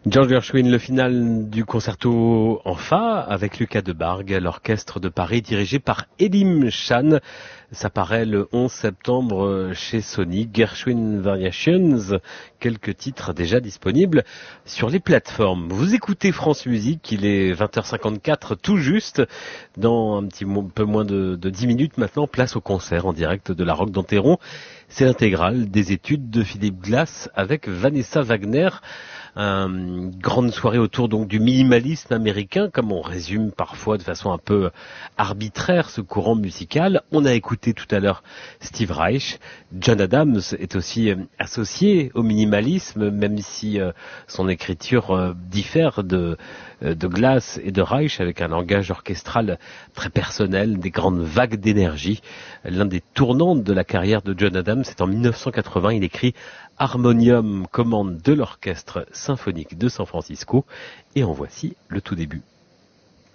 George Gershwin, le final du concerto en Fa avec Lucas Debargue, l'orchestre de Paris dirigé par Elim Chan. Ça paraît le 11 septembre chez Sony. Gershwin Variations, quelques titres déjà disponibles sur les plateformes. Vous écoutez France Musique, il est 20h54 tout juste. Dans un peu moins de 10 minutes maintenant, place au concert en direct de la Roque d'Enterron. C'est l'intégrale des études de Philippe Glass avec Vanessa Wagner. Une grande soirée autour donc du minimalisme américain, comme on résume parfois de façon un peu arbitraire ce courant musical. On a écouté tout à l'heure Steve Reich. John Adams est aussi associé au minimalisme, même si son écriture diffère de Glass et de Reich, avec un langage orchestral très personnel, des grandes vagues d'énergie. L'un des tournants de la carrière de John Adams, c'est en 1980, il écrit Harmonium, commande de l'orchestre symphonique de San Francisco, et en voici le tout début.